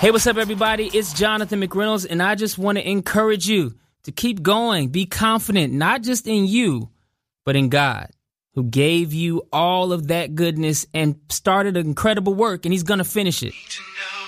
Hey, what's up, everybody? It's Jonathan McReynolds, and I just want to encourage you to keep going. Be confident, not just in you, but in God, who gave you all of that goodness and started an incredible work, and he's going to finish it.